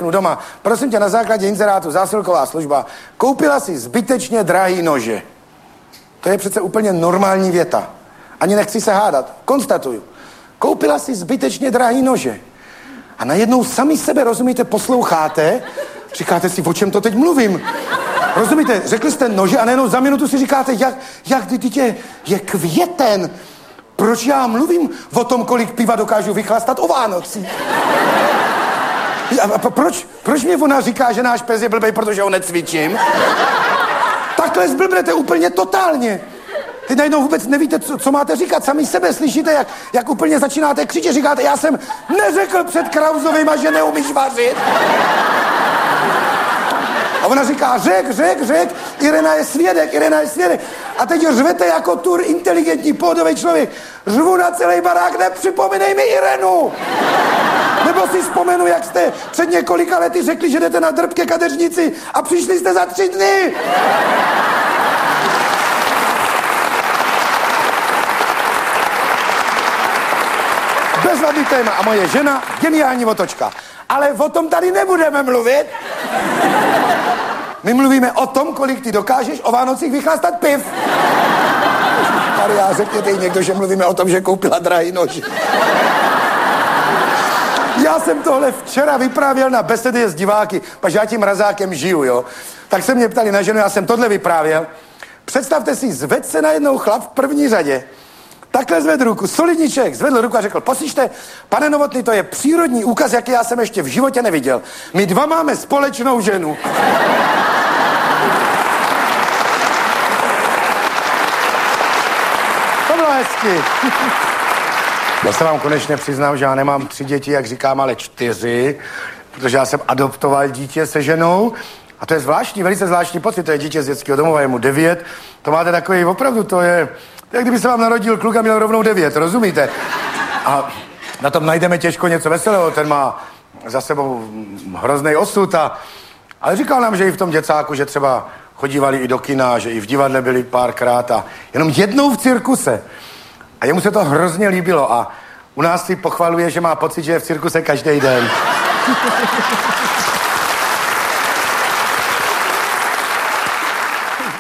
řeknu doma. Prosím tě, na základě inzerátu zásilková služba. Koupila si zbytečně drahý nože. To je přece úplně normální věta. Ani nechci se hádat. Konstatuju. Koupila si zbytečně drahý nože. A najednou sami sebe, rozumíte, posloucháte, říkáte si, o čem to teď mluvím. Rozumíte, řekli jste nože a najednou za minutu si říkáte, jak dítě je květen. Proč já mluvím o tom, kolik piva dokážu vychlastat o Vánocích? A proč mě ona říká, že náš pes je blbej, protože ho necvičím? Takhle zblbnete úplně totálně. Teď najednou vůbec nevíte, co máte říkat. Sami sebe slyšíte, jak úplně začínáte křičet. Říkáte, já jsem neřekl před Krausovejma, že neumíš vařit. A ona říká, řek, Irena je svědek. A teď řvete jako tur inteligentní pohodový člověk. Řvu na celý barák, nepřipomínej mi Irenu. Nebo si vzpomenu, jak jste před několika lety řekli, že jdete na drb ke kadeřnici a přišli jste za 3 dny. Bezvadný téma a moje žena, geniální otočka. Ale o tom tady nebudeme mluvit. My mluvíme o tom, kolik ty dokážeš o Vánocích vychlastat piv. Maria, řekněte jí někdo, že mluvíme o tom, že koupila drahý nož. Já jsem tohle včera vyprávěl na besedě s diváky, protože já tím mrazákem žiju, jo. Tak se mě ptali na ženu, já jsem tohle vyprávěl. Představte si, zvedl se najednou chlap v první řadě. Takhle zvedl ruku, solidníček, zvedl ruku a řekl, poslyšte, pane Novotný, to je přírodní úkaz, jaký já jsem ještě v životě neviděl. My 2 máme společnou ženu. To bylo hezky. Já se vám konečně přiznám, že já nemám 3 děti, jak říkám, ale 4, protože já jsem adoptoval dítě se ženou. A to je zvláštní, velice zvláštní pocit, to je dítě z dětského domova, je mu 9. To máte takový, opravdu, to je jak kdyby se vám narodil kluk a měl rovnou 9, rozumíte? A na tom najdeme těžko něco veselého, ten má za sebou hrozný osud ale říkal nám, že i v tom děcáku, že třeba chodívali i do kina, že i v divadle byli párkrát a jenom jednou v cirkuse. A jemu se to hrozně líbilo a u nás si pochvaluje, že má pocit, že je v cirkuse každý den.